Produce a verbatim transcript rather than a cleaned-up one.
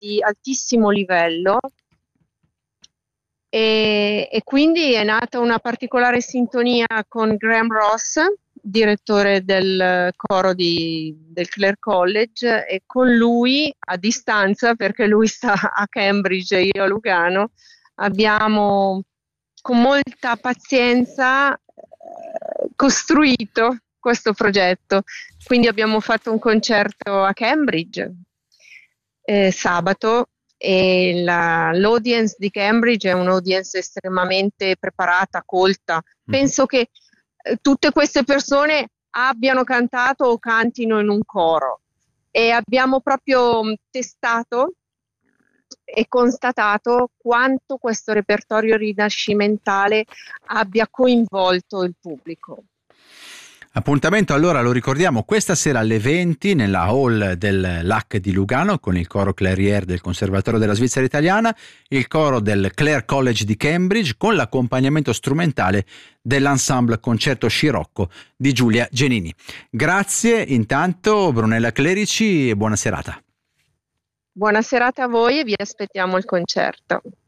di altissimo livello e, e quindi è nata una particolare sintonia con Graham Ross, direttore del coro di, del Clare College, e con lui a distanza, perché lui sta a Cambridge e io a Lugano, abbiamo con molta pazienza eh, costruito questo progetto. Quindi abbiamo fatto un concerto a Cambridge eh, sabato, e la, l'audience di Cambridge è un'audience estremamente preparata, colta. Penso che eh, tutte queste persone abbiano cantato o cantino in un coro, e abbiamo proprio mh, testato e constatato quanto questo repertorio rinascimentale abbia coinvolto il pubblico. Appuntamento allora, lo ricordiamo, questa sera alle venti nella hall del L A C di Lugano con il coro Clairiere del Conservatorio della Svizzera Italiana, il coro del Clare College di Cambridge con l'accompagnamento strumentale dell'ensemble Concerto Scirocco di Giulia Genini. Grazie intanto Brunella Clerici e buona serata. Buona serata a voi e vi aspettiamo al concerto.